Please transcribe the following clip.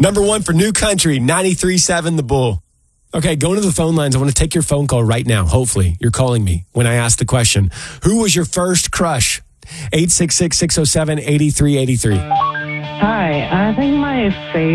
Number one for New Country, 93.7 The Bull. Okay, going to the phone lines. I want to take your phone call right now. Hopefully, you're calling me when I ask the question. Who was your first crush? 866-607-8383. Hi, I think my favorite